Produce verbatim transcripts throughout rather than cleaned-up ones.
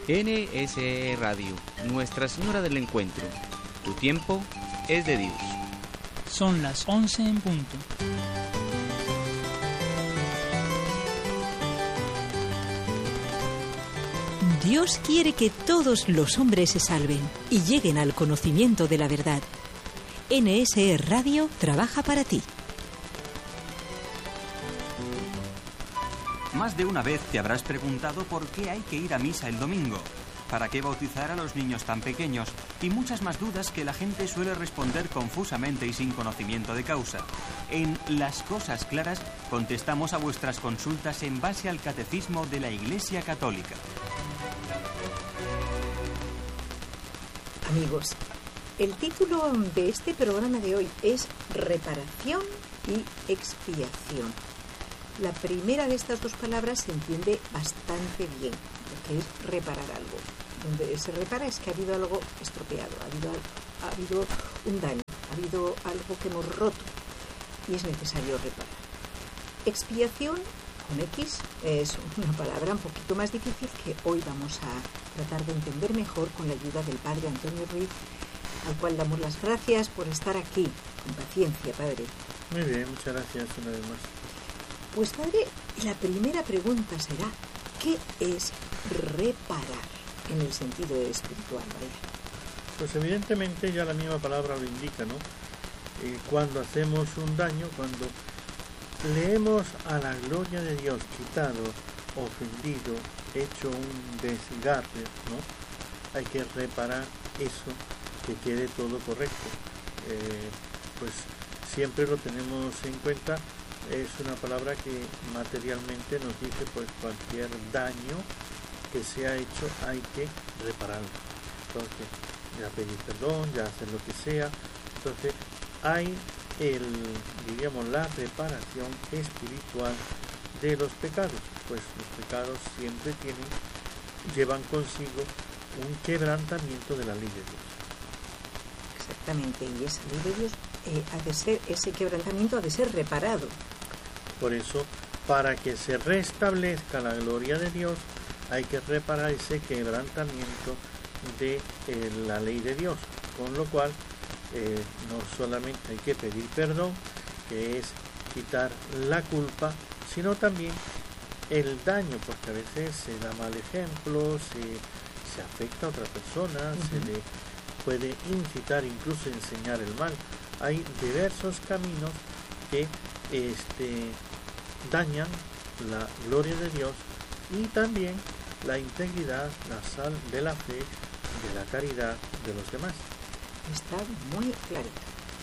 N S E Radio, Nuestra Señora del Encuentro. Tu tiempo es de Dios. Son las once en punto. Dios quiere que todos los hombres se salven y lleguen al conocimiento de la verdad. N S E Radio trabaja para ti. Más de una vez te habrás preguntado por qué hay que ir a misa el domingo, para qué bautizar a los niños tan pequeños y muchas más dudas que la gente suele responder confusamente y sin conocimiento de causa. En Las Cosas Claras contestamos a vuestras consultas en base al Catecismo de la Iglesia Católica. Amigos, el título de este programa de hoy es Reparación y Expiación. La primera de estas dos palabras se entiende bastante bien, porque es reparar algo. Donde se repara es que ha habido algo estropeado, ha habido, ha habido un daño, ha habido algo que hemos roto y es necesario reparar. Expiación, con X, es una palabra un poquito más difícil que hoy vamos a tratar de entender mejor con la ayuda del Padre Antonio Ruiz, al cual damos las gracias por estar aquí, con paciencia, Padre. Muy bien, muchas gracias una vez más. Pues, Padre, la primera pregunta será, ¿qué es reparar en el sentido espiritual? Vaya. Pues evidentemente ya la misma palabra lo indica, ¿no? Eh, cuando hacemos un daño, cuando leemos a la gloria de Dios, quitado, ofendido, hecho un desgarre, ¿no? Hay que reparar eso, que quede todo correcto. Eh, pues siempre lo tenemos en cuenta. Es una palabra que materialmente nos dice pues cualquier daño que se ha hecho hay que repararlo. Entonces, ya pedir perdón, ya hacer lo que sea. Entonces, hay el, diríamos, la reparación espiritual de los pecados. Pues los pecados siempre tienen, llevan consigo un quebrantamiento de la ley de Dios. Exactamente, y esa ley de Dios eh, ha de ser, ese quebrantamiento ha de ser reparado. Por eso, para que se restablezca la gloria de Dios, hay que reparar ese quebrantamiento de eh, la ley de Dios. Con lo cual, eh, no solamente hay que pedir perdón, que es quitar la culpa, sino también el daño, porque a veces se da mal ejemplo, se, se afecta a otra persona, uh-huh. se le puede incitar, incluso enseñar el mal. Hay diversos caminos que este, dañan la gloria de Dios y también la integridad, la sal de la fe, de la caridad de los demás. Está muy clarito.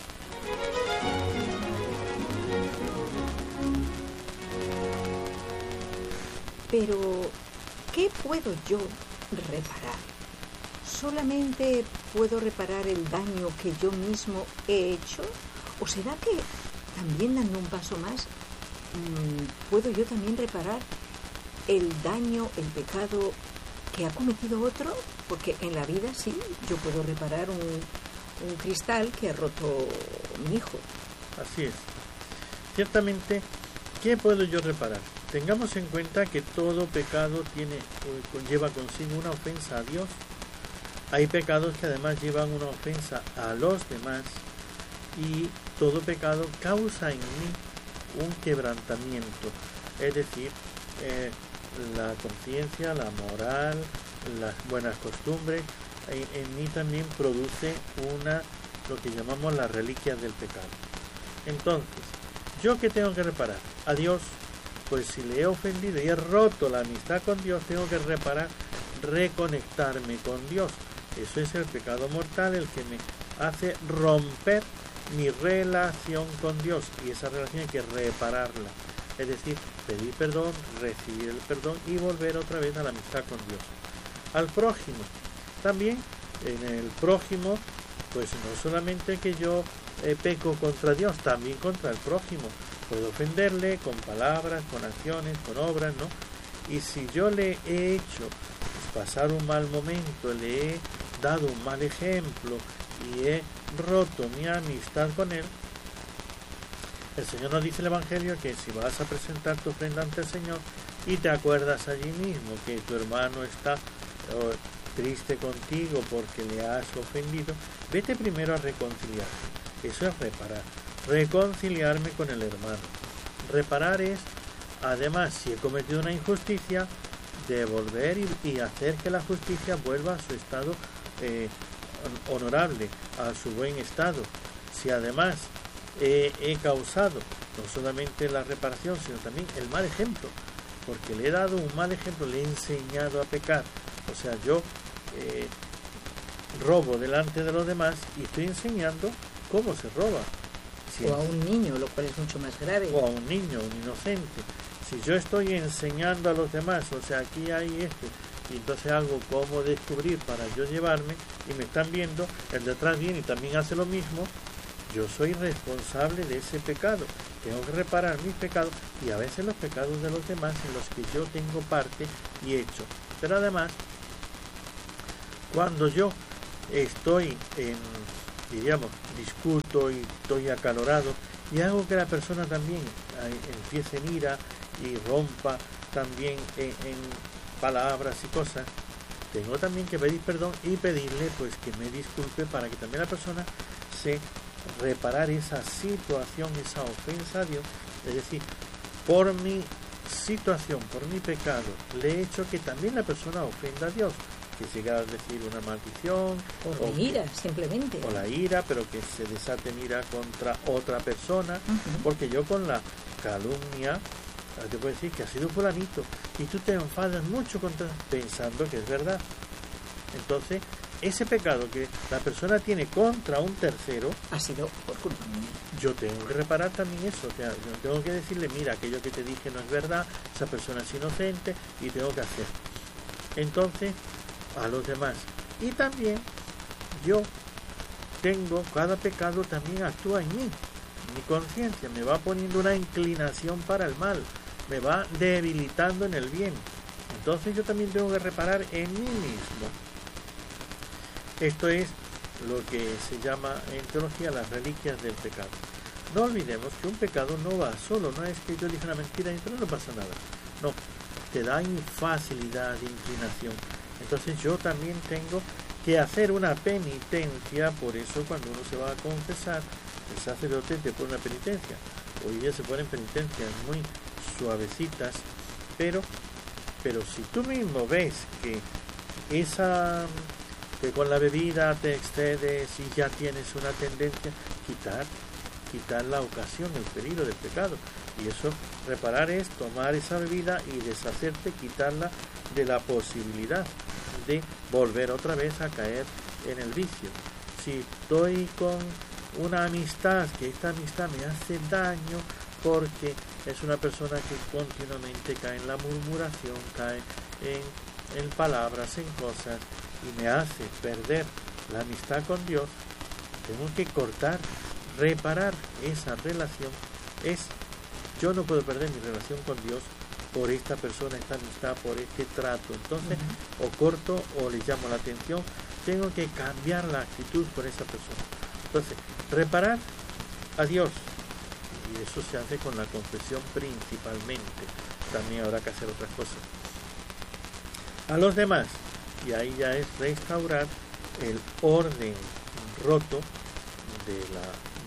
Pero, ¿qué puedo yo reparar? ¿Solamente puedo reparar el daño que yo mismo he hecho? ¿O será que también dando un paso más, puedo yo también reparar el daño, el pecado que ha cometido otro? Porque en la vida sí, yo puedo reparar un, un cristal que ha roto mi hijo. Así es. Ciertamente, ¿qué puedo yo reparar? Tengamos en cuenta que todo pecado tiene, lleva consigo una ofensa a Dios. Hay pecados que además llevan una ofensa a los demás y todo pecado causa en mí un quebrantamiento, es decir, eh, la conciencia, la moral, las buenas costumbres, en, en mí también produce una, lo que llamamos las reliquias del pecado. Entonces, ¿yo qué tengo que reparar? A Dios, pues si le he ofendido y he roto la amistad con Dios, tengo que reparar, reconectarme con Dios. Eso es el pecado mortal, el que me hace romper mi relación con Dios, y esa relación hay que repararla, es decir, pedir perdón, recibir el perdón y volver otra vez a la amistad con Dios. Al prójimo, también en el prójimo, pues no solamente que yo eh, peco contra Dios, también contra el prójimo, puedo ofenderle con palabras, con acciones, con obras, ¿no? Y si yo le he hecho pues, pasar un mal momento, le he dado un mal ejemplo y he roto mi amistad con él, el Señor nos dice el Evangelio que si vas a presentar tu ofrenda ante el Señor y te acuerdas allí mismo que tu hermano está o triste contigo porque le has ofendido, vete primero a reconciliarte. Eso es reparar. Reconciliarme con el hermano. Reparar es, además, si he cometido una injusticia, devolver y, y hacer que la justicia vuelva a su estado eh, honorable, a su buen estado. Si además eh, he causado no solamente la reparación, sino también el mal ejemplo, porque le he dado un mal ejemplo, le he enseñado a pecar. O sea, yo eh, robo delante de los demás y estoy enseñando cómo se roba. Si o a un niño, lo cual es mucho más grave. O a un niño, un inocente. Si yo estoy enseñando a los demás, o sea, aquí hay esto, y entonces algo cómo descubrir para yo llevarme, y me están viendo, el de atrás viene y también hace lo mismo, yo soy responsable de ese pecado. Tengo que reparar mis pecados y a veces los pecados de los demás en los que yo tengo parte y hecho. Pero además, cuando yo estoy en, diríamos, discuto y estoy acalorado y hago que la persona también empiece en ira y rompa también en, en palabras y cosas, tengo también que pedir perdón y pedirle pues que me disculpe para que también la persona se reparar esa situación, esa ofensa a Dios. Es decir, por mi situación, por mi pecado, le he hecho que también la persona ofenda a Dios, que llega a decir una maldición o la ira, simplemente o la ira, pero que se desate en ira contra otra persona, uh-huh. Porque yo con la calumnia te puedo decir que ha sido fulanito y tú te enfadas mucho contra pensando que es verdad. Entonces ese pecado que la persona tiene contra un tercero ha sido por culpa mía. Yo tengo que reparar también eso. O sea, yo tengo que decirle, mira, aquello que te dije no es verdad, esa persona es inocente y tengo que hacer. Entonces, a los demás. Y también yo tengo, cada pecado también actúa en mí. Mi conciencia me va poniendo una inclinación para el mal, me va debilitando en el bien. Entonces yo también tengo que reparar en mí mismo. Esto es lo que se llama en teología las reliquias del pecado. No olvidemos que un pecado no va solo, no es que yo dije una mentira y entonces no pasa nada. No, te da facilidad de inclinación. Entonces yo también tengo que hacer una penitencia. Por eso cuando uno se va a confesar, el sacerdote te pone una penitencia. Hoy día se ponen penitencias muy suavecitas, pero, pero si tú mismo ves que esa... que con la bebida te excedes y ya tienes una tendencia, quitar, quitar la ocasión, el peligro del pecado. Y eso, reparar es tomar esa bebida y deshacerte, quitarla de la posibilidad de volver otra vez a caer en el vicio. Si estoy con una amistad, que esta amistad me hace daño porque es una persona que continuamente cae en la murmuración, cae en, en palabras, en cosas, y me hace perder la amistad con Dios, tengo que cortar, reparar esa relación. Es, yo no puedo perder mi relación con Dios por esta persona, esta amistad, por este trato. Entonces, uh-huh. o corto o le llamo la atención, tengo que cambiar la actitud por esa persona. Entonces, reparar a Dios, y eso se hace con la confesión principalmente, también habrá que hacer otras cosas. A los demás, y ahí ya es restaurar el orden roto de la,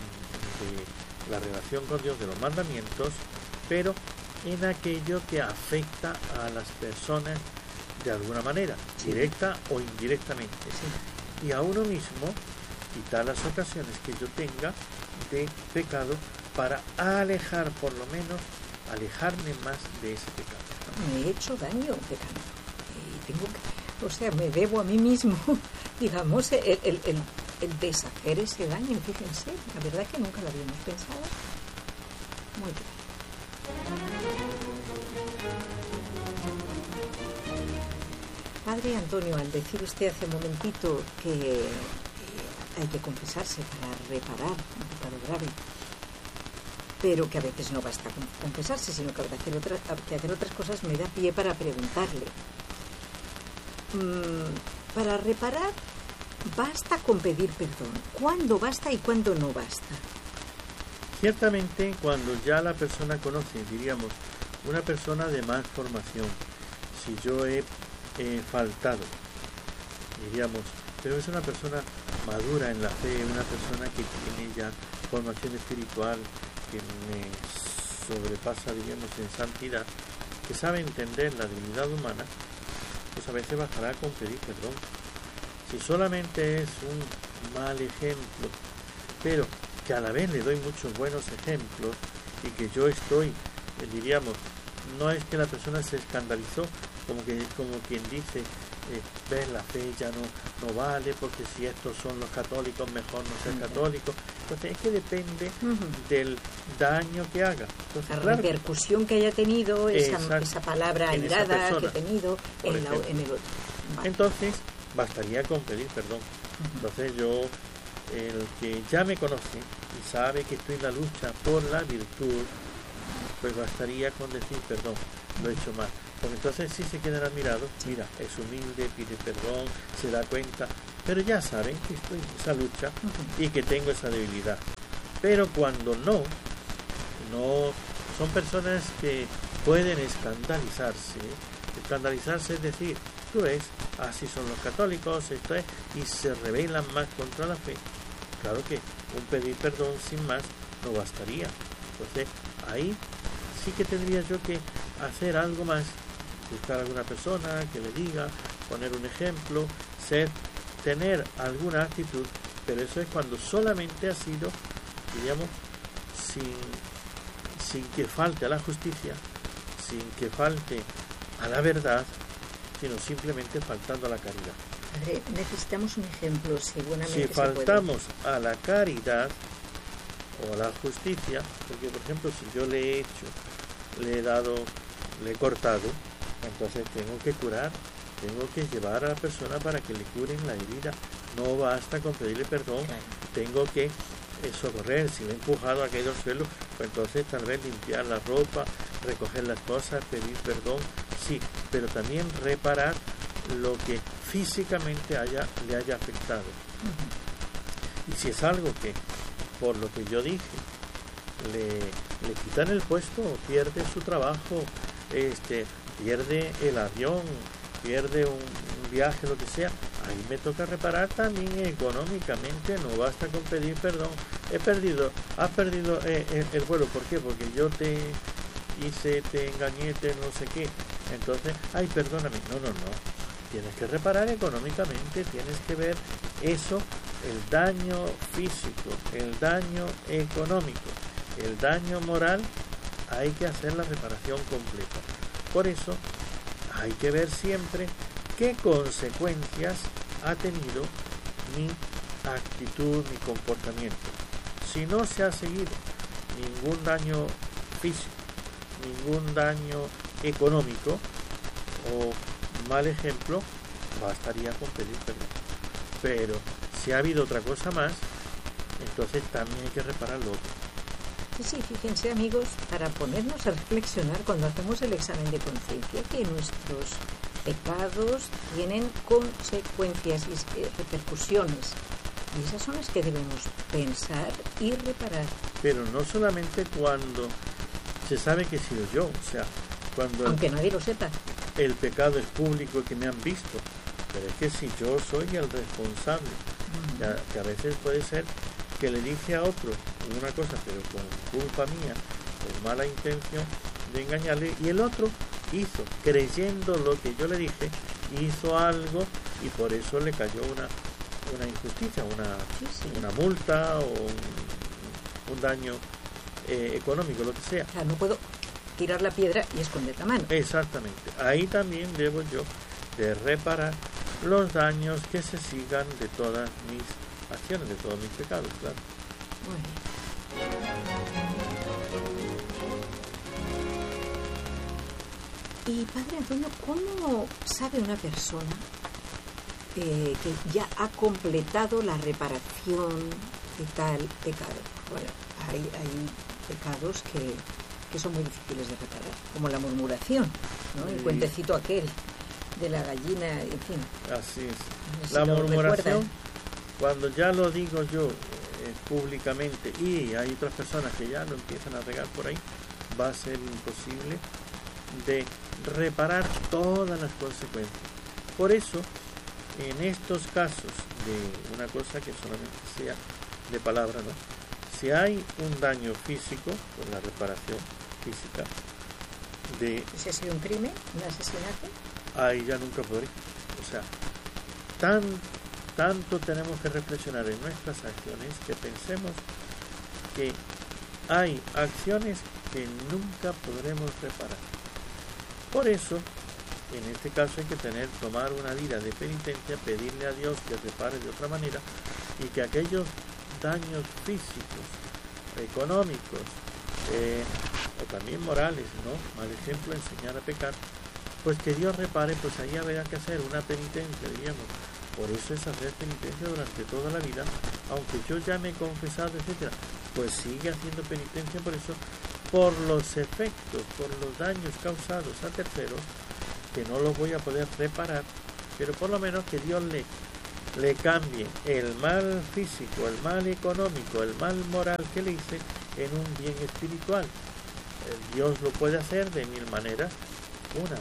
de la relación con Dios, de los mandamientos, pero en aquello que afecta a las personas de alguna manera, sí. directa o indirectamente. Sí. Y a uno mismo, quitar las ocasiones que yo tenga de pecado para alejar, por lo menos, alejarme más de ese pecado. Me he hecho daño pecando. Y tengo que... O sea, me debo a mí mismo, digamos, el, el, el, el deshacer ese daño. Fíjense, la verdad que nunca lo habíamos pensado. Muy bien. Padre Antonio, al decir usted hace un momentito que eh, hay que confesarse para reparar un pecado grave, pero que a veces no basta con confesarse, sino que habrá que hacer, otra, que hacer otras cosas, me da pie para preguntarle. Para reparar basta con pedir perdón. ¿Cuándo basta y cuándo no basta? Ciertamente cuando ya la persona conoce, diríamos, una persona de más formación, si yo he, he faltado diríamos, pero es una persona madura en la fe, una persona que tiene ya formación espiritual, que me sobrepasa, diríamos, en santidad, que sabe entender la dignidad humana, pues a veces bastará con pedir perdón. Si solamente es un mal ejemplo, pero que a la vez le doy muchos buenos ejemplos y que yo estoy, eh, diríamos, no es que la persona se escandalizó, como que como quien dice, eh, ves, la fe ya no, no vale, porque si estos son los católicos, mejor no ser católico. Entonces es que depende uh-huh. del daño que haga. Entonces, la claro, repercusión que haya tenido esa, exacto, esa palabra airada que ha tenido en, la, en el otro. Vale. Entonces bastaría con pedir perdón. Uh-huh. Entonces yo, el que ya me conoce y sabe que estoy en la lucha por la virtud, pues bastaría con decir perdón, lo he hecho mal. Porque entonces sí se quedan admirados, mira, es humilde, pide perdón, se da cuenta, pero ya saben que estoy en esa lucha uh-huh. y que tengo esa debilidad. Pero cuando no, no son personas que pueden escandalizarse, escandalizarse es decir, tú ves, así son los católicos, esto es, y se rebelan más contra la fe. Claro que un pedir perdón sin más no bastaría. Entonces ahí sí que tendría yo que hacer algo más, buscar a alguna persona que le diga, poner un ejemplo, ser, tener alguna actitud, pero eso es cuando solamente ha sido, diríamos, sin, sin que falte a la justicia, sin que falte a la verdad, sino simplemente faltando a la caridad. Padre, necesitamos un ejemplo, seguramente. Si faltamos a la caridad o a la justicia, porque por ejemplo si yo le he hecho, le he dado, le he cortado, entonces tengo que curar, tengo que llevar a la persona para que le curen la herida, no basta con pedirle perdón, claro. Tengo que eh, socorrer, si le he empujado a caer al suelo, pues entonces tal vez limpiar la ropa, recoger las cosas, pedir perdón, sí, pero también reparar lo que físicamente haya, le haya afectado. Uh-huh. Y si es algo que, por lo que yo dije, le, le quitan el puesto, pierde su trabajo, este, pierde el avión, pierde un, un viaje, lo que sea, ahí me toca reparar también económicamente, no basta con pedir perdón. He perdido, has perdido eh, el, el vuelo, ¿por qué? Porque yo te hice, te engañé, te no sé qué. Entonces, ay, perdóname. No, no, no. Tienes que reparar económicamente, tienes que ver eso, el daño físico, el daño económico, el daño moral, hay que hacer la reparación completa. Por eso, hay que ver siempre qué consecuencias ha tenido mi actitud, mi comportamiento. Si no se ha seguido ningún daño físico, ningún daño económico o mal ejemplo, bastaría con pedir perdón. Pero si ha habido otra cosa más, entonces también hay que reparar lo otro. Sí, sí, fíjense amigos, para ponernos a reflexionar cuando hacemos el examen de conciencia, que nuestros pecados tienen consecuencias y repercusiones, y esas son las que debemos pensar y reparar. Pero no solamente cuando se sabe que he sido yo, o sea, cuando aunque el, nadie lo sepa, el pecado es público y que me han visto, pero es que si yo soy el responsable, uh-huh. que, a, que a veces puede ser que le dije a otro una cosa, pero con culpa mía, con mala intención de engañarle, y el otro hizo, creyendo lo que yo le dije, hizo algo y por eso le cayó una, una injusticia, una, sí, sí. una multa o un, un daño eh, económico, lo que sea. O sea, no puedo tirar la piedra y esconder la mano. Exactamente. Ahí también debo yo de reparar los daños que se sigan de todas mis acciones, de todos mis pecados, claro. Muy bien. Y Padre Antonio, ¿cómo sabe una persona eh, que ya ha completado la reparación de tal pecado? Bueno, hay, hay pecados que, que son muy difíciles de reparar, como la murmuración, ¿no? El sí. cuentecito aquel de la gallina, en fin. Así es. No sé La si murmuración, cuando ya lo digo yo eh, públicamente y hay otras personas que ya lo empiezan a regar por ahí, va a ser imposible de reparar todas las consecuencias. Por eso en estos casos de una cosa que solamente sea de palabra, ¿no? Si hay un daño físico, pues la reparación física de... ¿Si ha sido un crimen, un asesinato? Ahí ya nunca podré. O sea, tan, tanto tenemos que reflexionar en nuestras acciones que pensemos que hay acciones que nunca podremos reparar. Por eso, en este caso hay que tener, tomar una vida de penitencia, pedirle a Dios que repare de otra manera y que aquellos daños físicos, económicos eh, o también morales, ¿no? Mal ejemplo, enseñar a pecar, pues que Dios repare, pues ahí habrá que hacer una penitencia, diríamos. Por eso es hacer penitencia durante toda la vida, aunque yo ya me he confesado, etcétera, pues sigue haciendo penitencia por eso, por los efectos, por los daños causados a terceros, que no los voy a poder reparar, pero por lo menos que Dios le, le cambie el mal físico, el mal económico, el mal moral que le hice en un bien espiritual. Dios lo puede hacer de mil maneras. Una,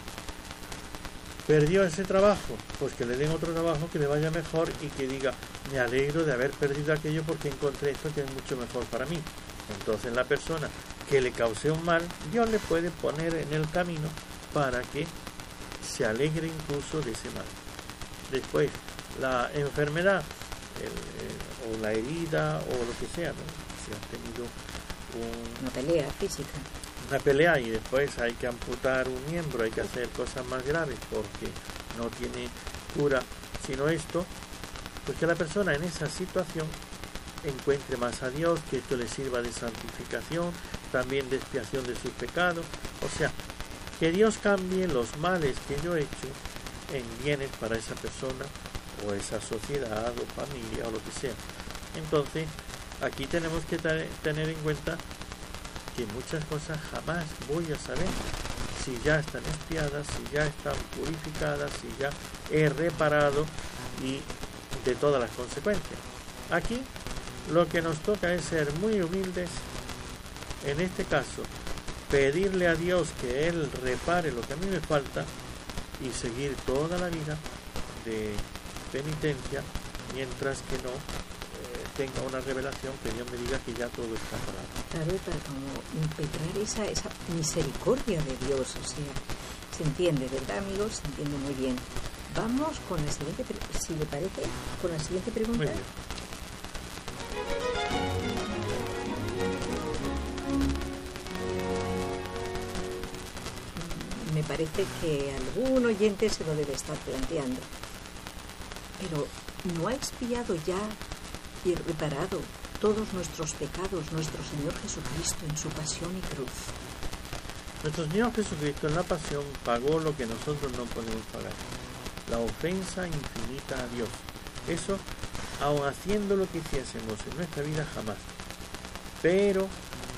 perdió ese trabajo, pues que le den otro trabajo que le vaya mejor y que diga, me alegro de haber perdido aquello porque encontré esto que es mucho mejor para mí. Entonces la persona que le causé un mal, Dios le puede poner en el camino para que se alegre incluso de ese mal. Después, la enfermedad el, el, o la herida o lo que sea, ¿no? Si has tenido un, una pelea física, una pelea y después hay que amputar un miembro, hay que hacer cosas más graves porque no tiene cura sino esto, pues que la persona en esa situación encuentre más a Dios, que esto le sirva de santificación, también de expiación de sus pecados, o sea, que Dios cambie los males que yo he hecho en bienes para esa persona o esa sociedad o familia o lo que sea. Entonces, aquí tenemos que tener en cuenta que muchas cosas jamás voy a saber si ya están expiadas, si ya están purificadas, si ya he reparado y de todas las consecuencias. Aquí lo que nos toca es ser muy humildes, en este caso, pedirle a Dios que Él repare lo que a mí me falta y seguir toda la vida de penitencia mientras que no eh, tenga una revelación que Dios me diga que ya todo está parado. Claro, para como impetrar esa, esa misericordia de Dios, o sea, se entiende, ¿verdad, amigos? Se entiende muy bien. Vamos con la siguiente, si le parece, con la siguiente pregunta. Muy bien. Me parece que algún oyente se lo debe estar planteando. Pero ¿no ha expiado ya y reparado todos nuestros pecados nuestro Señor Jesucristo en su pasión y cruz? Nuestro Señor Jesucristo en la pasión pagó lo que nosotros no podemos pagar, la ofensa infinita a Dios. Eso, aun haciendo lo que hiciésemos en nuestra vida, jamás. Pero,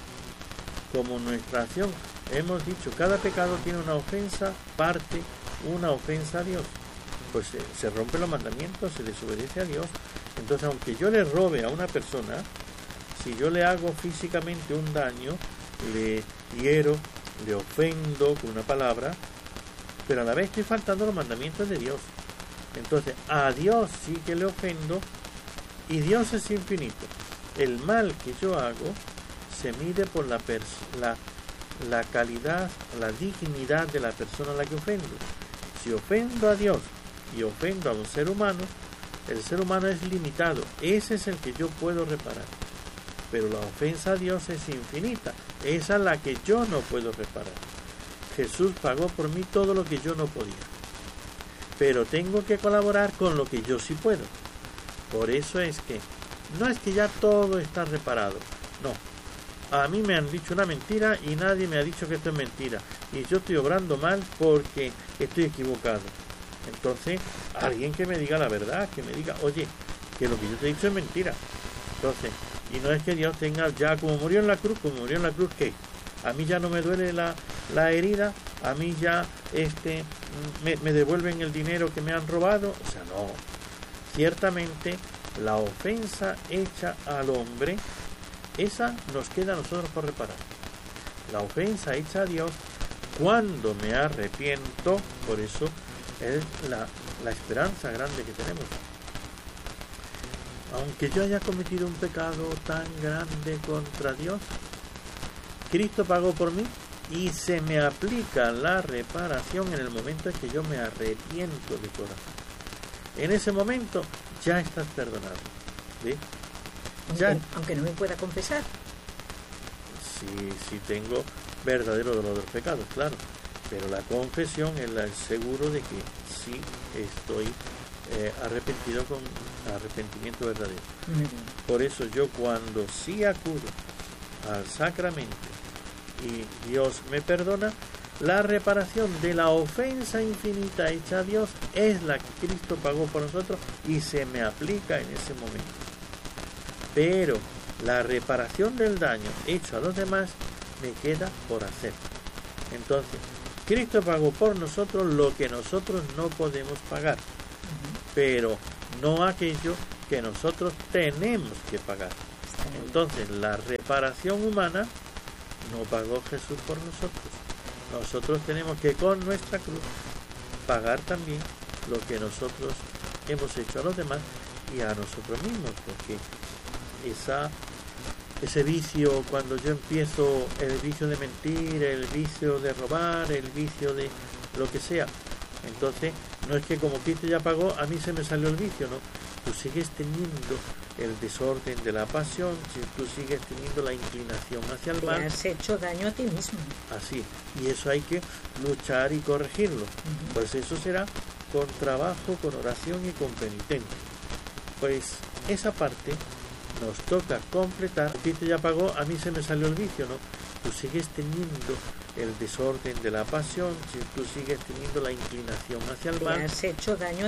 como nuestra acción, hemos dicho, cada pecado tiene una ofensa, parte una ofensa a Dios. Pues se, se rompen los mandamientos, se desobedece a Dios. Entonces, aunque yo le robe a una persona, si yo le hago físicamente un daño, le hiero, le ofendo con una palabra, pero a la vez estoy faltando los mandamientos de Dios. Entonces, a Dios sí que le ofendo y Dios es infinito. El mal que yo hago se mide por la, la, la calidad, la dignidad de la persona a la que ofendo. Si ofendo a Dios y ofendo a un ser humano, el ser humano es limitado, ese es el que yo puedo reparar. Pero la ofensa a Dios es infinita, esa es la que yo no puedo reparar. Jesús pagó por mí todo lo que yo no podía, pero tengo que colaborar con lo que yo sí puedo. Por eso es que no es que ya todo está reparado, no. A mí me han dicho una mentira y nadie me ha dicho que esto es mentira, y yo estoy obrando mal porque estoy equivocado. Entonces, alguien que me diga la verdad, que me diga, oye, que lo que yo te he dicho es mentira. Entonces, y no es que Dios tenga, ya como murió en la cruz, como murió en la cruz, ¿qué? A mí ya no me duele la, la herida, a mí ya este me, me devuelven el dinero que me han robado. O sea, no. Ciertamente, la ofensa hecha al hombre, esa nos queda a nosotros por reparar. La ofensa hecha a Dios, cuando me arrepiento, por eso es la, la esperanza grande que tenemos. Aunque yo haya cometido un pecado tan grande contra Dios, Cristo pagó por mí y se me aplica la reparación en el momento en que yo me arrepiento de corazón. En ese momento ya estás perdonado. ¿Sí? Aunque, Ya, aunque no me pueda confesar. si, si tengo verdadero dolor de los pecados, claro. Pero la confesión es el seguro de que sí estoy eh, arrepentido con arrepentimiento verdadero. Muy bien. Por eso yo cuando sí acudo al sacramento y Dios me perdona, la reparación de la ofensa infinita hecha a Dios es la que Cristo pagó por nosotros y se me aplica en ese momento. Pero la reparación del daño hecho a los demás me queda por hacer. Entonces, Cristo pagó por nosotros lo que nosotros no podemos pagar, pero no aquello que nosotros tenemos que pagar. Entonces, la reparación humana no pagó Jesús por nosotros. Nosotros tenemos que con nuestra cruz pagar también lo que nosotros hemos hecho a los demás y a nosotros mismos, porque esa, ese vicio, cuando yo empiezo el vicio de mentir, el vicio de robar, el vicio de lo que sea, entonces no es que como Cristo ya pagó, a mí se me salió el vicio, no. Tú sigues teniendo el desorden de la pasión, si tú sigues teniendo la inclinación hacia el Te mal. has hecho daño a ti mismo. Así, y eso hay que luchar y corregirlo. Uh-huh. Pues eso será con trabajo, con oración y con penitencia. Pues esa parte nos toca completar. Cristo ya pagó, a mí se me salió el vicio, ¿no? Tú sigues teniendo el desorden de la pasión, si tú sigues teniendo la inclinación hacia el Te mal. has hecho daño